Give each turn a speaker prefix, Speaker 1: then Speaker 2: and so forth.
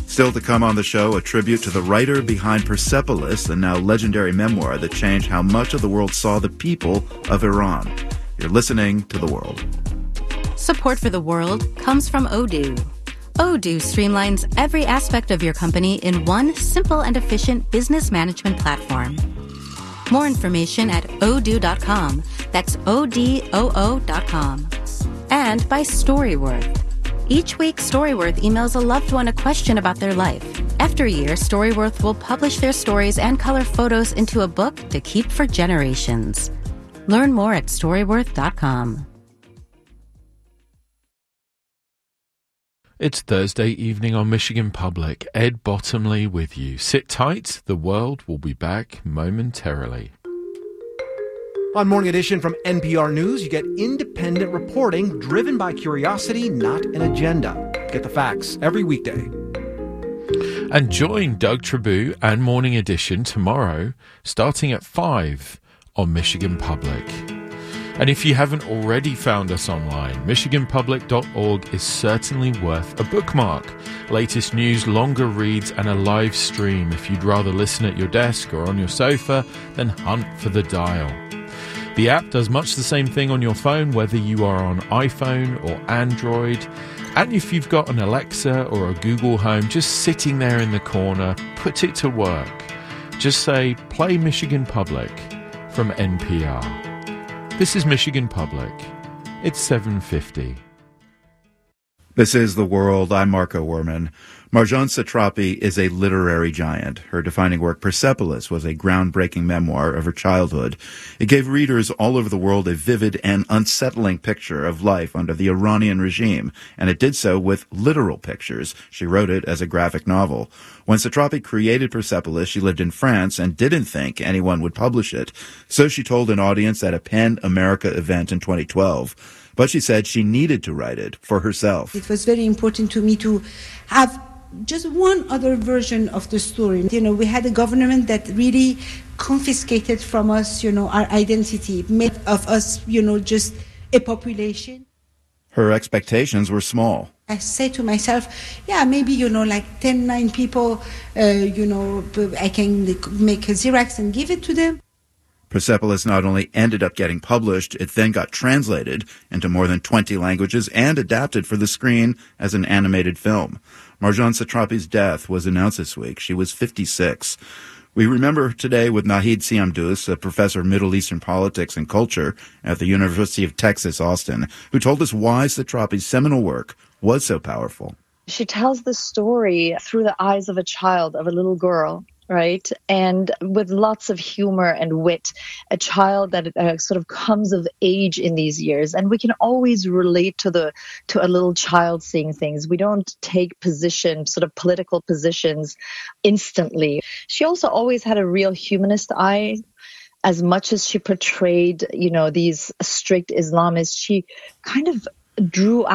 Speaker 1: Still to come on the show, a tribute to the writer behind Persepolis, the now legendary memoir that changed how much of the world saw the people of Iran. You're listening to The World.
Speaker 2: Support for The World comes from Odoo. Odoo streamlines every aspect of your company in one simple and efficient business management platform. More information at odoo.com. That's ODOO.com. And by Storyworth. Each week, Storyworth emails a loved one a question about their life. After a year, Storyworth will publish their stories and color photos into a book to keep for generations. Learn more at Storyworth.com.
Speaker 3: It's Thursday evening on Michigan Public. Ed Bottomley with you. Sit tight. The World will be back momentarily.
Speaker 4: On Morning Edition from NPR News, you get independent reporting driven by curiosity, not an agenda. Get the facts every weekday.
Speaker 3: And join Doug Trabue and Morning Edition tomorrow, starting at 5 on Michigan Public. And if you haven't already found us online, michiganpublic.org is certainly worth a bookmark. Latest news, longer reads, and a live stream. If you'd rather listen at your desk or on your sofa, then hunt for the dial. The app does much the same thing on your phone, whether you are on iPhone or Android. And if you've got an Alexa or a Google Home just sitting there in the corner, put it to work. Just say, play Michigan Public from NPR. This is Michigan Public. It's 7:50.
Speaker 1: This is The World. I'm Marco Werman. Marjane Satrapi is a literary giant. Her defining work, Persepolis, was a groundbreaking memoir of her childhood. It gave readers all over the world a vivid and unsettling picture of life under the Iranian regime, and it did so with literal pictures. She wrote it as a graphic novel. When Satrapi created Persepolis, she lived in France and didn't think anyone would publish it. So she told an audience at a PEN America event in 2012. But she said she needed to write it for herself.
Speaker 5: It was very important to me to have just one other version of the story. We had a government that really confiscated from us, our identity, made of us, just a population.
Speaker 1: Her expectations were small.
Speaker 5: I say to myself, maybe, like 10, 9 people, I can make a Xerox and give it to them.
Speaker 1: Persepolis not only ended up getting published, it then got translated into more than 20 languages and adapted for the screen as an animated film. Marjane Satrapi's death was announced this week. She was 56. We remember her today with Nahid Siamdous, a professor of Middle Eastern politics and culture at the University of Texas, Austin, who told us why Satrapi's seminal work was so powerful.
Speaker 6: She tells the story through the eyes of a child, of a little girl, right? And with lots of humor and wit, a child that sort of comes of age in these years. And we can always relate to a little child seeing things. We don't take sort of political positions instantly. She also always had a real humanist eye. As much as she portrayed, these strict Islamists, she kind of drew